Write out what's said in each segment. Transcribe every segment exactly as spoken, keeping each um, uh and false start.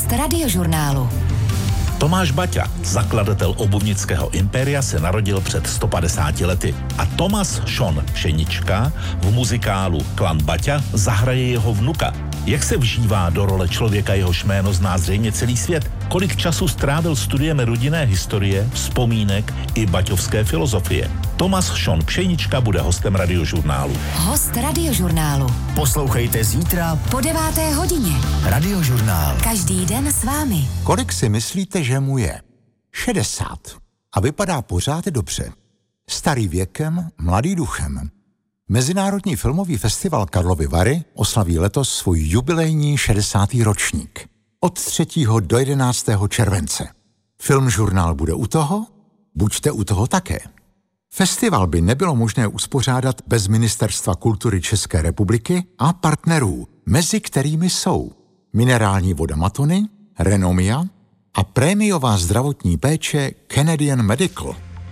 Host Radiožurnálu. Tomáš Baťa, zakladatel obuvnického impéria, se narodil před sto padesáti lety a Thomas Sean Pšenička v muzikálu Klan Baťa zahraje jeho vnuka. Jak se vžívá do role člověka, jehož jméno zná zřejmě celý svět? Kolik času strávil studiem rodinné historie, vzpomínek i baťovské filozofie? Thomas Sean Pšenička bude hostem Radiožurnálu. Host Radiožurnálu. Poslouchejte zítra Po deváté hodině. Radiožurnál. Každý den s vámi. Kolik si myslíte, že mu je? šedesát. A vypadá pořád dobře. Starý věkem, mladý duchem. Mezinárodní filmový festival Karlovy Vary oslaví letos svůj jubilejní šedesátý ročník. Od třetího do jedenáctého července. Filmžurnál bude u toho? Buďte u toho také. Festival by nebylo možné uspořádat bez Ministerstva kultury České republiky a partnerů, mezi kterými jsou minerální voda Matony, Renomia a prémiová zdravotní péče Canadian Medical.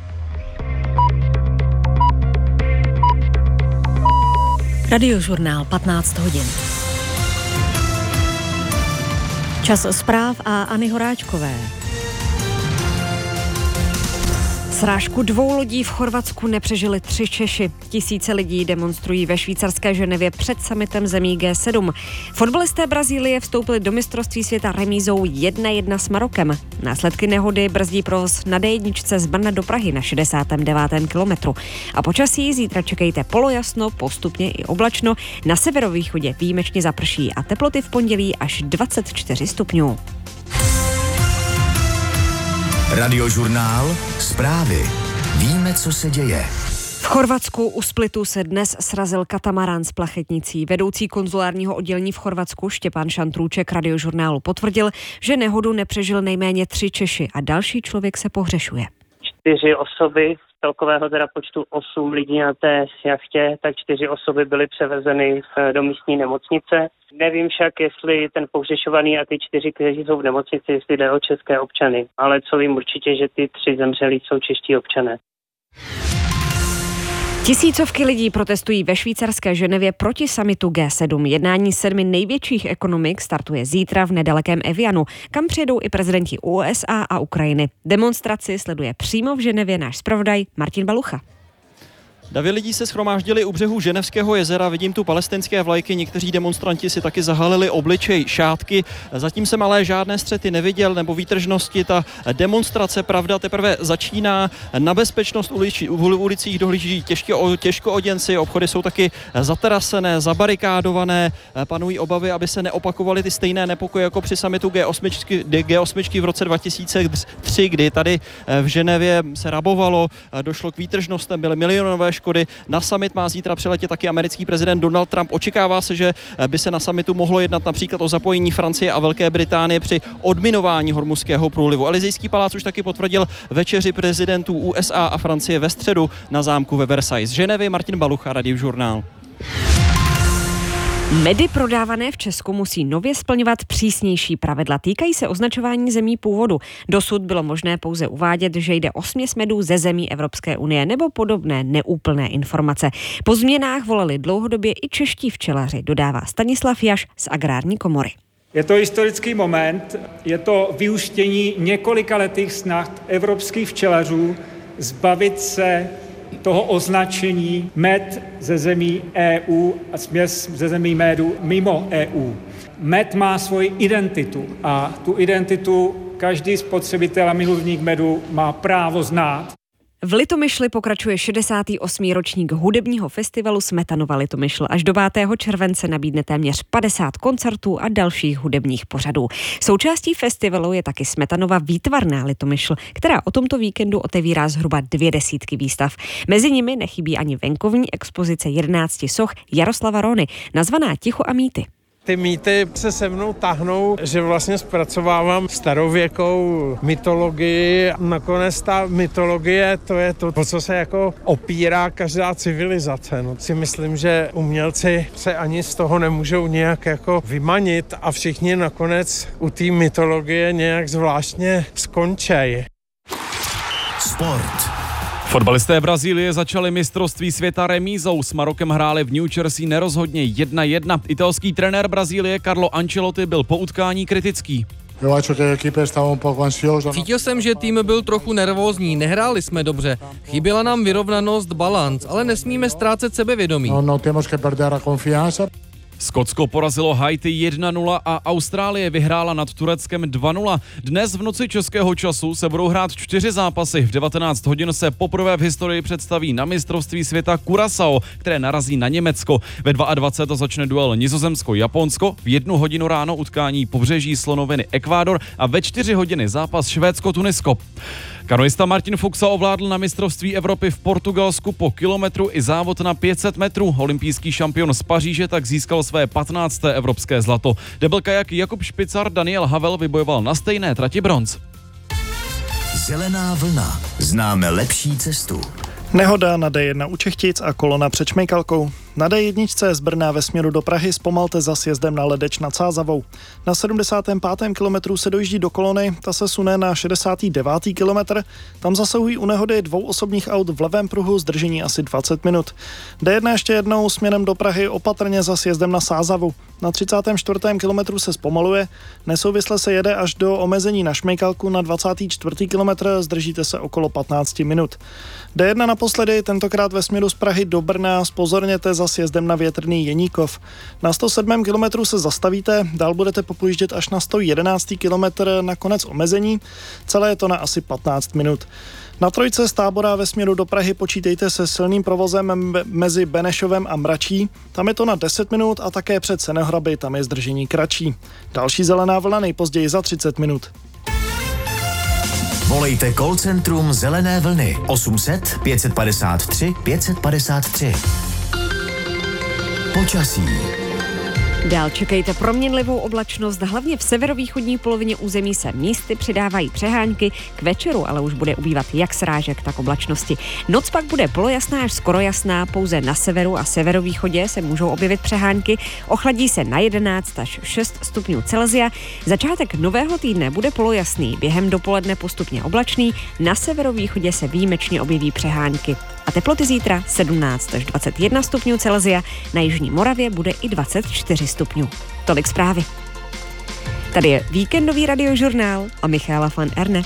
Radiožurnál patnáct hodin. Čas zpráv a Anny Horáčkové. Srážku dvou lodí v Chorvatsku nepřežili tři Češi. Tisíce lidí demonstrují ve švýcarské Ženevě před summitem zemí G sedm. Fotbalisté Brazílie vstoupili do mistrovství světa remízou jedna jedna s Marokem. Následky nehody brzdí provoz na D jedna z Brna do Prahy na šedesátém devátém kilometru. A počasí zítra čekejte polojasno, postupně i oblačno. Na severovýchodě výjimečně zaprší a teploty v pondělí až dvacet čtyři stupňů. Radiožurnál. Zprávy. Víme, co se děje. V Chorvatsku u Splitu se dnes srazil katamarán s plachetnicí. Vedoucí konzulárního oddělení v Chorvatsku Štěpán Šantrůček Radiožurnálu potvrdil, že nehodu nepřežil nejméně tři Češi a další člověk se pohřešuje. Čtyři osoby, celkového teda počtu osm lidí na té jachtě, tak čtyři osoby byly převezeny do místní nemocnice. Nevím však, jestli ten pohřešovaný a ty čtyři, kteří jsou v nemocnici, jestli jde o české občany. Ale co vím určitě, že ty tři zemřelí jsou čeští občané. Tisícovky lidí protestují ve švýcarské Ženevě proti summitu G sedm. Jednání sedmi největších ekonomik startuje zítra v nedalekém Evianu, kam přijedou i prezidenti U S A a Ukrajiny. Demonstraci sleduje přímo v Ženevě náš zpravodaj Martin Balucha. Davy lidí se shromáždili u břehu Ženevského jezera, vidím tu palestinské vlajky, někteří demonstranti si taky zahalili obličej šátky. Zatím jsem ale žádné střety neviděl nebo výtržnosti, ta demonstrace, pravda, teprve začíná. Na bezpečnost uliči, v ulicích dohlíží těžko, těžko oděnci, obchody jsou taky zaterasené, zabarikádované, panují obavy, aby se neopakovaly ty stejné nepokoje jako při summitu G osm, G osm v roce dva tisíce tři, kdy tady v Ženevě se rabovalo, došlo k výtržnostem, byly milionové škody. Na summit má zítra přiletět taky americký prezident Donald Trump. Očekává se, že by se na summitu mohlo jednat například o zapojení Francie a Velké Británie při odminování Hormuzského průlivu. Elysejský palác už taky potvrdil večeři prezidentů U S A a Francie ve středu na zámku ve Versailles. Z Ženevy Martin Balucha, Radiožurnál. Medy prodávané v Česku musí nově splňovat přísnější pravidla. Týkají se označování zemí původu. Dosud bylo možné pouze uvádět, že jde o směs medů ze zemí Evropské unie nebo podobné neúplné informace. Po změnách volali dlouhodobě i čeští včelaři, dodává Stanislav Jaš z Agrární komory. Je to historický moment, je to vyústění několika letých snah evropských včelařů zbavit se toho označení med ze zemí E U a směs ze zemí medu mimo E U. Med má svoji identitu a tu identitu každý spotřebitel a milovník medu má právo znát. V Litomyšli pokračuje šedesátý osmý ročník hudebního festivalu Smetanova Litomyšl. Až do pátého července nabídne téměř padesát koncertů a dalších hudebních pořadů. Součástí festivalu je taky Smetanova výtvarná Litomyšl, která o tomto víkendu otevírá zhruba dvě desítky výstav. Mezi nimi nechybí ani venkovní expozice jedenácti soch Jaroslava Rony, nazvaná Ticho a mýty. Ty mýty se se mnou tahnou, že vlastně zpracovávám starověkou mytologii. Nakonec ta mytologie, to je to, o co se jako opírá každá civilizace. No, si myslím, že umělci se ani z toho nemůžou nějak jako vymanit a všichni nakonec u té mytologie nějak zvláštně skončej. Sport. Fotbalisté Brazílie začali mistrovství světa remízou. S Marokem hráli v New Jersey nerozhodně jedna jedna. Italský trenér Brazílie Carlo Ancelotti byl po utkání kritický. Cítil jsem, že tým byl trochu nervózní, nehráli jsme dobře. Chyběla nám vyrovnanost, balanc, ale nesmíme ztrácet sebevědomí. Skotsko porazilo Haiti jedna nula a Austrálie vyhrála nad Tureckem dva nula. Dnes v noci českého času se budou hrát čtyři zápasy. V devatenáct hodin se poprvé v historii představí na mistrovství světa Curaçao, které narazí na Německo. Ve dvacet dva začne duel Nizozemsko-Japonsko, v jednu hodinu ráno utkání Pobřeží slonoviny Ekvádor a ve čtyři hodiny zápas Švédsko-Tunisko. Kanoista Martin Fuxa ovládl na mistrovství Evropy v Portugalsku po kilometru i závod na pět set metrů. Olympijský šampion z Paříže tak získal své patnácté evropské zlato. Debelkajak Jakub Špicar Daniel Havel vybojoval na stejné trati bronz. Zelená vlna. Známe lepší cestu. Nehoda na dé jedna u Čechtic a kolona před Šmejkalkou. Na dé jedna z Brna ve směru do Prahy zpomalte za sjezdem na Ledeč nad Sázavou. Na sedmdesátém pátém kilometru se dojíždí do kolony, ta se sune na šedesátý devátý kilometr. Tam zasahují u nehody dvou osobních aut v levém pruhu, zdržení asi dvacet minut. dé jedna ještě jednou směrem do Prahy opatrně za sjezdem na Sázavu. Na třicátém čtvrtém kilometru se zpomaluje, nesouvisle se jede až do omezení na Šmejkalku na dvacátý čtvrtý kilometr, zdržíte se okolo patnáct minut. dé jedna naposledy, tentokrát ve směru z Prahy do Brna, spozorněte za sjezdem na Větrný Jeníkov. Na sto sedmém kilometru se zastavíte, dál budete popojíždět až na sto jedenáctý kilometr na konec omezení, celé je to na asi patnáct minut. Na trojce z Tábora ve směru do Prahy počítejte se silným provozem mezi Benešovem a Mračí, tam je to na deset minut a také před Senohraby, tam je zdržení kratší. Další zelená vlna nejpozději za třicet minut. Volejte call centrum Zelené vlny osm set pět padesát tři pět padesát tři. Počasí. Dál čekejte proměnlivou oblačnost, hlavně v severovýchodní polovině území se místy přidávají přehánky, k večeru ale už bude ubývat jak srážek, tak oblačnosti. Noc pak bude polojasná až skoro jasná, pouze na severu a severovýchodě se můžou objevit přehánky, ochladí se na jedenáct až šest stupňů Celsia. Začátek nového týdne bude polojasný, během dopoledne postupně oblačný, na severovýchodě se výjimečně objeví přehánky. A teploty zítra sedmnáct až dvacet jedna stupňů Celsia, na jižní Moravě bude i dvacet čtyři stupňů. Tolik zprávy. Tady je víkendový radiožurnál a Michaela van Erne.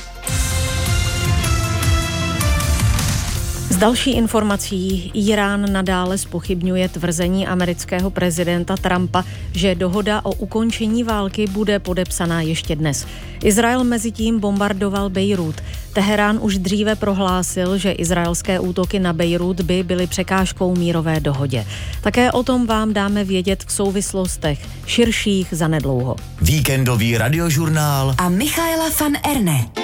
Z další informací Irán nadále zpochybňuje tvrzení amerického prezidenta Trumpa, že dohoda o ukončení války bude podepsaná ještě dnes. Izrael mezitím bombardoval Bejrút. Teherán už dříve prohlásil, že izraelské útoky na Bejrút by byly překážkou mírové dohodě. Také o tom vám dáme vědět v souvislostech širších zanedlouho. Víkendový radiožurnál a Michaela van Erne.